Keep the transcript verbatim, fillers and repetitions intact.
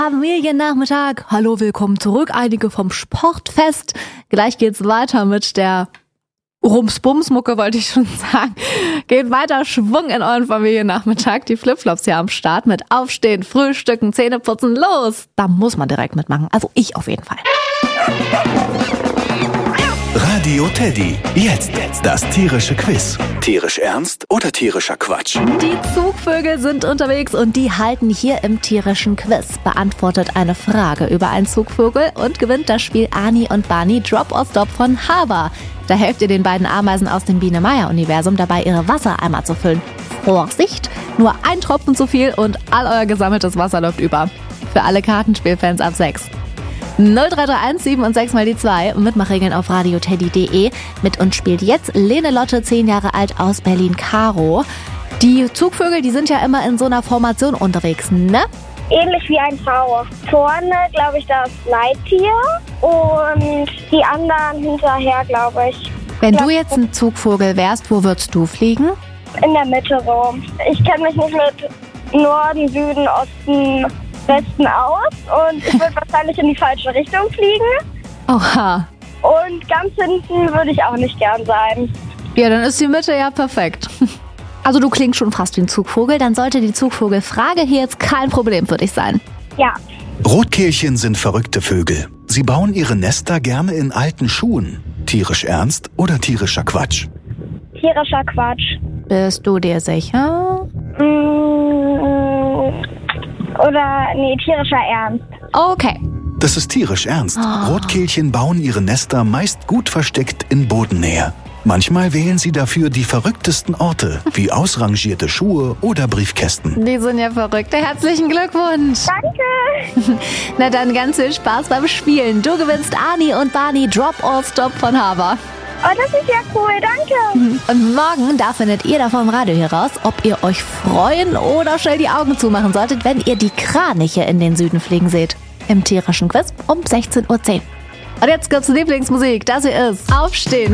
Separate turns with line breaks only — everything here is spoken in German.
Familiennachmittag. Hallo, willkommen zurück. Einige vom Sportfest. Gleich geht's weiter mit der Rums-Bums-Mucke, wollte ich schon sagen. Geht weiter Schwung in euren Familiennachmittag. Die Flipflops hier am Start mit Aufstehen, Frühstücken, Zähneputzen. Los! Da muss man direkt mitmachen. Also ich auf jeden Fall.
Radio Teddy. Jetzt das tierische Quiz. Tierisch ernst oder tierischer Quatsch?
Die Zugvögel sind unterwegs und die halten hier im tierischen Quiz. Beantwortet eine Frage über einen Zugvogel und gewinnt das Spiel Ani und Barney Drop or Stop von Hava. Da helft ihr den beiden Ameisen aus dem Biene-Meier-Universum dabei, ihre Wassereimer zu füllen. Vorsicht, nur ein Tropfen zu viel und all euer gesammeltes Wasser läuft über. Für alle Kartenspielfans ab sechs. null drei drei eins sieben und sechs mal die zwei. Mitmachregeln auf radioteddy punkt de. Mit uns spielt jetzt Lene Lotte, zehn Jahre alt, aus Berlin-Karo. Die Zugvögel, die sind ja immer in so einer Formation unterwegs, ne?
Ähnlich wie ein V. Vorne, glaube ich, das Leittier und die anderen hinterher, glaube ich.
Wenn du jetzt ein Zugvogel wärst, wo würdest du fliegen?
In der Mitte so. Ich kenne mich nicht mit Norden, Süden, Osten, Westen aus und ich würde wahrscheinlich in die falsche Richtung fliegen.
Oha.
Und ganz hinten würde ich auch nicht gern sein.
Ja, dann ist die Mitte ja perfekt. Also du klingst schon fast wie ein Zugvogel, dann sollte die Zugvogelfrage hier jetzt kein Problem für dich sein.
Ja.
Rotkehlchen sind verrückte Vögel. Sie bauen ihre Nester gerne in alten Schuhen. Tierisch ernst oder tierischer Quatsch?
Tierischer Quatsch.
Bist du dir sicher?
Mmh, oder, nee, tierischer Ernst.
Okay.
Das ist tierisch ernst.
Oh.
Rotkehlchen bauen ihre Nester meist gut versteckt in Bodennähe. Manchmal wählen sie dafür die verrücktesten Orte, wie ausrangierte Schuhe oder Briefkästen.
Die sind ja verrückt. Herzlichen Glückwunsch.
Danke.
Na dann ganz viel Spaß beim Spielen. Du gewinnst Ani und Barney Drop or Stop von Hava.
Oh, das ist ja cool, danke.
Und morgen, da findet ihr da vom Radio hier raus, ob ihr euch freuen oder schnell die Augen zumachen solltet, wenn ihr die Kraniche in den Süden fliegen seht. Im tierischen Quiz um sechzehn Uhr zehn. Und jetzt gibt's Lieblingsmusik. Das hier ist Aufstehen.